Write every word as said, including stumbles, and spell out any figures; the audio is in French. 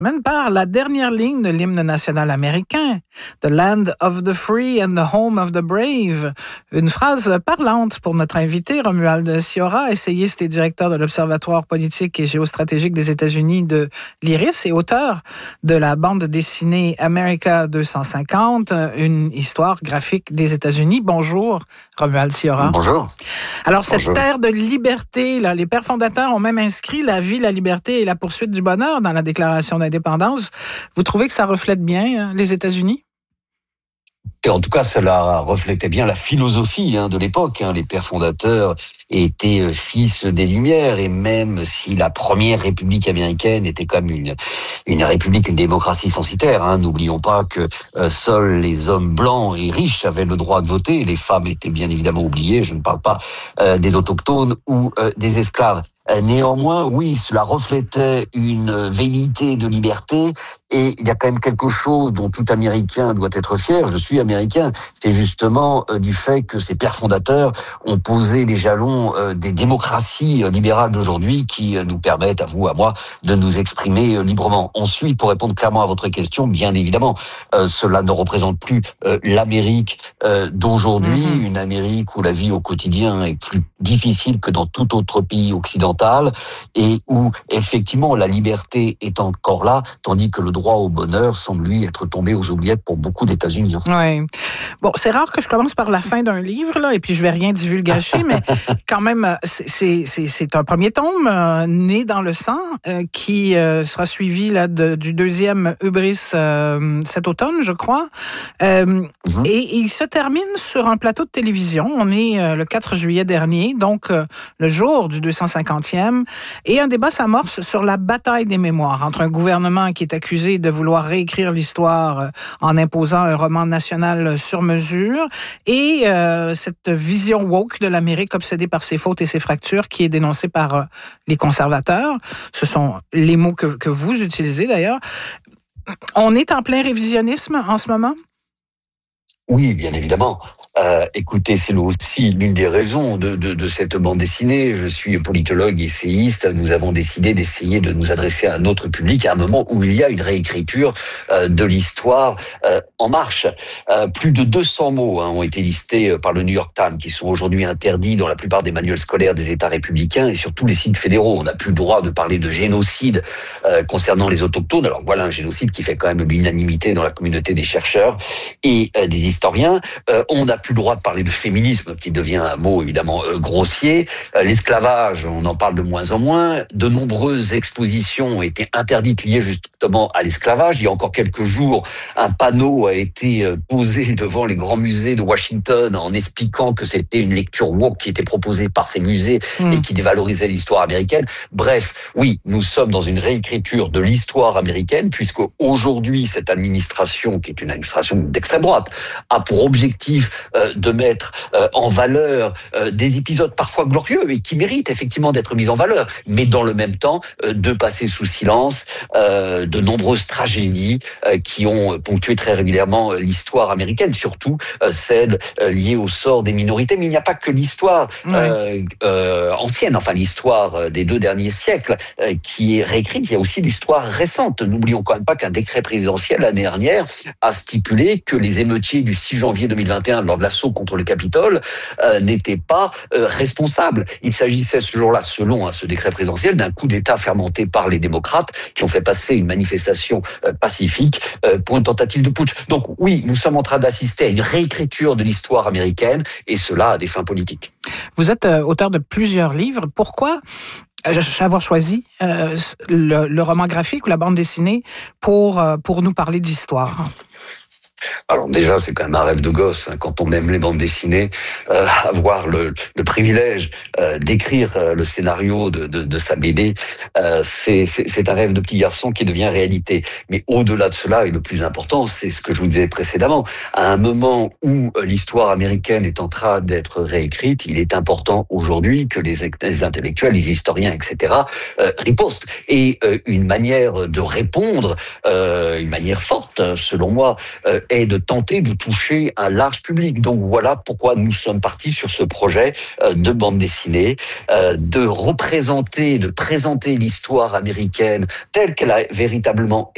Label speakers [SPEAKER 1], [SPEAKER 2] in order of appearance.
[SPEAKER 1] Même par la dernière ligne de l'hymne national américain, « The land of the free and the home of the brave ». Une phrase parlante pour notre invité, Romuald Siora, essayiste et directeur de l'Observatoire politique et géostratégique des États-Unis de l'I R I S et auteur de la bande dessinée America deux cent cinquante, une histoire graphique des États-Unis. Bonjour, Romuald Siora.
[SPEAKER 2] Bonjour.
[SPEAKER 1] Alors, cette
[SPEAKER 2] Bonjour.
[SPEAKER 1] terre de liberté, là, les pères fondateurs ont même inscrit la vie, la liberté et la poursuite du bonheur dans la Déclaration d'indépendance. Vous trouvez que ça reflète bien euh, les États-Unis?
[SPEAKER 2] Et en tout cas, cela reflétait bien la philosophie hein, de l'époque. Hein. Les pères fondateurs étaient fils des Lumières, et même si la première République américaine était comme une une république, une démocratie censitaire, hein, n'oublions pas que euh, seuls les hommes blancs et riches avaient le droit de voter. Les femmes étaient bien évidemment oubliées. Je ne parle pas euh, des autochtones ou euh, des esclaves. Néanmoins, oui, cela reflétait une velléité de liberté, et il y a quand même quelque chose dont tout Américain doit être fier. Je suis Américain. C'est justement euh, du fait que ces pères fondateurs ont posé les jalons euh, des démocraties euh, libérales d'aujourd'hui qui euh, nous permettent, à vous, à moi, de nous exprimer euh, librement. Ensuite, pour répondre clairement à votre question, bien évidemment, euh, cela ne représente plus euh, l'Amérique euh, d'aujourd'hui, mm-hmm. une Amérique où la vie au quotidien est plus difficile que dans tout autre pays occidental, et où effectivement la liberté est encore là, tandis que le droit au bonheur semble lui être tombé aux oubliettes pour beaucoup d'États-Unis.
[SPEAKER 1] Oui. Bon, c'est rare que je commence par la fin d'un livre, là, et puis je vais rien divulgacher, mais quand même, c'est, c'est, c'est un premier tome, euh, né dans le sang, euh, qui euh, sera suivi là, de, du deuxième Hubris euh, cet automne, je crois. Euh, mm-hmm. et, et il se termine sur un plateau de télévision. On est euh, le quatre juillet dernier, donc euh, le jour du deux cent cinquantième, et un débat s'amorce sur la bataille des mémoires entre un gouvernement qui est accusé de vouloir réécrire l'histoire en imposant un roman national sur mesure et euh, cette vision woke de l'Amérique obsédée par ses fautes et ses fractures qui est dénoncée par euh, les conservateurs. Ce sont les mots que, que vous utilisez d'ailleurs. On est en plein révisionnisme en ce moment?
[SPEAKER 2] Oui, bien évidemment. Euh, écoutez, c'est aussi l'une des raisons de, de, de cette bande dessinée. Je suis politologue, essayiste. Nous avons décidé d'essayer de nous adresser à un autre public à un moment où il y a une réécriture euh, de l'histoire euh, en marche. Euh, plus de deux cents mots hein, ont été listés par le New York Times, qui sont aujourd'hui interdits dans la plupart des manuels scolaires des États républicains et sur tous les sites fédéraux. On n'a plus le droit de parler de génocide euh, concernant les autochtones. Alors voilà un génocide qui fait quand même l'unanimité dans la communauté des chercheurs et euh, des historiens. Euh, on a plus le droit de parler de féminisme, qui devient un mot évidemment euh, grossier. Euh, l'esclavage, on en parle de moins en moins. De nombreuses expositions ont été interdites liées justement à l'esclavage. Il y a encore quelques jours, un panneau a été euh, posé devant les grands musées de Washington en expliquant que c'était une lecture woke qui était proposée par ces musées mmh. et qui dévalorisait l'histoire américaine. Bref, oui, nous sommes dans une réécriture de l'histoire américaine, puisque aujourd'hui, cette administration, qui est une administration d'extrême droite, a pour objectif euh, de mettre euh, en valeur euh, des épisodes parfois glorieux et qui méritent effectivement d'être mis en valeur, mais dans le même temps euh, de passer sous silence euh, de nombreuses tragédies euh, qui ont ponctué très régulièrement l'histoire américaine, surtout euh, celles euh, liées au sort des minorités. Mais il n'y a pas que l'histoire euh, euh, ancienne, enfin l'histoire des deux derniers siècles euh, qui est réécrite, il y a aussi l'histoire récente. N'oublions quand même pas qu'un décret présidentiel l'année dernière a stipulé que les émeutiers du six janvier deux mille vingt et un lors de l'assaut contre le Capitole euh, n'étaient pas euh, responsables. Il s'agissait ce jour-là, selon hein, ce décret présidentiel, d'un coup d'État fermenté par les démocrates qui ont fait passer une manifestation euh, pacifique euh, pour une tentative de putsch. Donc oui, nous sommes en train d'assister à une réécriture de l'histoire américaine, et cela à des fins politiques.
[SPEAKER 1] Vous êtes euh, auteur de plusieurs livres. Pourquoi avoir choisi euh, le, le roman graphique ou la bande dessinée pour, euh, pour nous parler d'histoire?
[SPEAKER 2] Alors déjà, c'est quand même un rêve de gosse, hein, quand on aime les bandes dessinées, euh, avoir le, le privilège euh, d'écrire euh, le scénario de, de, de sa B D, euh, c'est, c'est, c'est un rêve de petit garçon qui devient réalité. Mais au-delà de cela, et le plus important, c'est ce que je vous disais précédemment, à un moment où euh, l'histoire américaine est en train d'être réécrite, il est important aujourd'hui que les, les intellectuels, les historiens, et cetera, euh, ripostent. Et euh, une manière de répondre, euh, une manière forte, selon moi, euh, est de tenter de toucher un large public. Donc voilà pourquoi nous sommes partis sur ce projet de bande dessinée, de représenter, de présenter l'histoire américaine telle qu'elle a véritablement